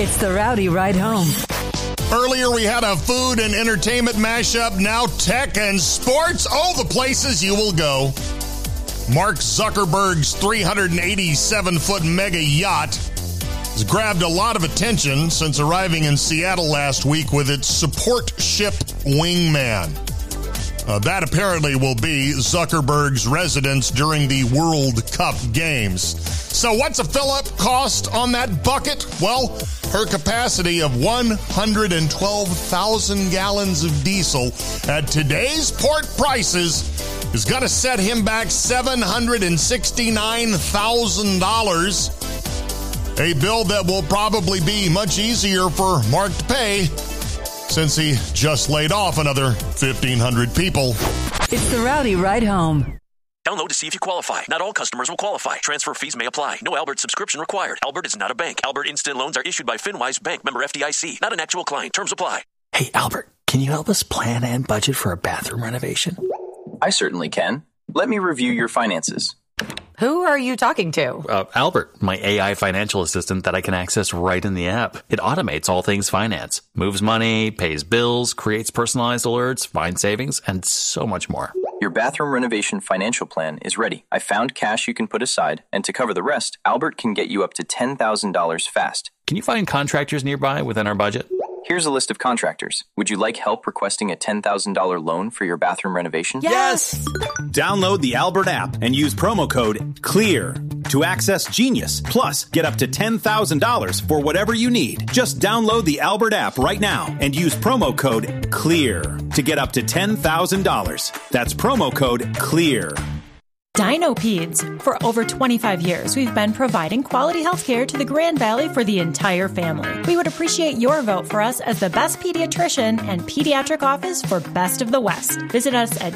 It's the Rowdy Ride Home. Earlier, we had a food and entertainment mashup. Now tech and sports. Oh, the places you will go. Mark Zuckerberg's 387-foot mega yacht has grabbed a lot of attention since arriving in Seattle last week with its support ship Wingman. That apparently will be Zuckerberg's residence during the World Cup games. So what's a fill-up cost on that bucket? Well, her capacity of 112,000 gallons of diesel at today's port prices is going to set him back $769,000. A bill that will probably be much easier for Mark to pay since he just laid off another 1,500 people. It's the Rowdy Ride Home. Download to see if you qualify. Not all customers will qualify. Transfer fees may apply. No Albert subscription required. Albert is not a bank. Albert Instant Loans are issued by FinWise Bank, member FDIC. Not an actual client. Terms apply. Hey, Albert, can you help us plan and budget for a bathroom renovation? I certainly can. Let me review your finances. Who are you talking to? Albert, my AI financial assistant that I can access right in the app. It automates all things finance, moves money, pays bills, creates personalized alerts, finds savings, and so much more. Your bathroom renovation financial plan is ready. I found cash you can put aside, and to cover the rest, Albert can get you up to $10,000 fast. Can you find contractors nearby within our budget? Here's a list of contractors. Would you like help requesting a $10,000 loan for your bathroom renovation? Yes! Download the Albert app and use promo code CLEAR to access Genius. Plus, get up to $10,000 for whatever you need. Just download the Albert app right now and use promo code CLEAR to get up to $10,000. That's promo code CLEAR. DinoPeds. For over 25 years, we've been providing quality healthcare to the Grand Valley for the entire family. We would appreciate your vote for us as the best pediatrician and pediatric office for Best of the West. Visit us at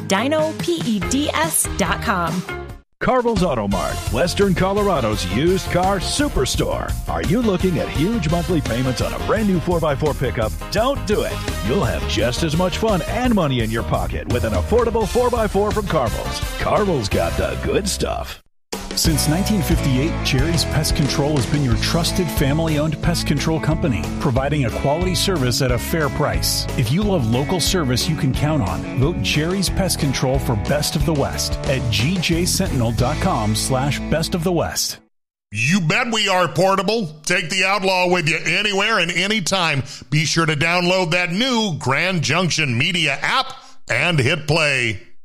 dinopeds.com. Carville's Auto Mart, Western Colorado's used car superstore. Are you looking at huge monthly payments on a brand new 4x4 pickup? Don't do it. You'll have just as much fun and money in your pocket with an affordable 4x4 from Carville's. Carville's got the good stuff. Since 1958, Cherry's Pest Control has been your trusted family-owned pest control company, providing a quality service at a fair price. If you love local service you can count on, vote Cherry's Pest Control for Best of the West at gjsentinel.com/Best of the West. You bet we are portable. Take the Outlaw with you anywhere and anytime. Be sure to download that new Grand Junction Media app and hit play.